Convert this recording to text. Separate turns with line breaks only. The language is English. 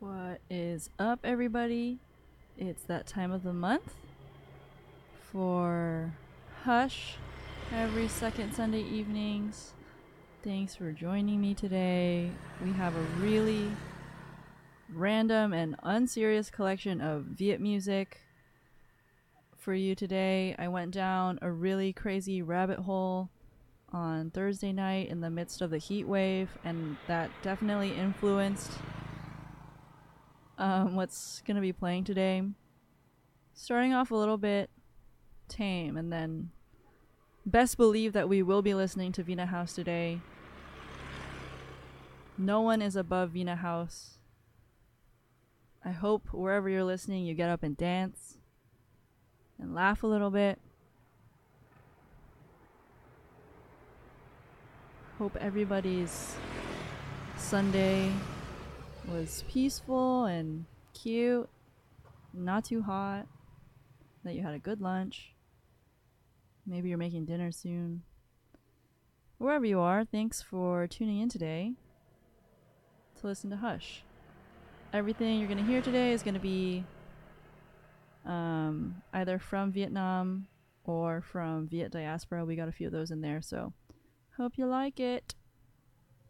What is up, everybody? It's that time of the month for Hush every second Sunday evenings. Thanks for joining me today. We have a really random and unserious collection of Viet music for you today. I went down a really crazy rabbit hole on Thursday night in the midst of the heat wave, and that definitely influenced what's gonna be playing today. Starting off a little bit tame, and then best believe that we will be listening to Vina House today. No one is above Vina House. I hope wherever you're listening, you get up and dance and laugh a little bit. Hope everybody's Sunday was peaceful and cute, not too hot, that you had a good lunch. Maybe you're making dinner soon. Wherever you are, thanks for tuning in today to listen to Hush. Everything you're going to hear today is going to be either from Vietnam or from Viet diaspora. We got a few of those in there, so hope you like it.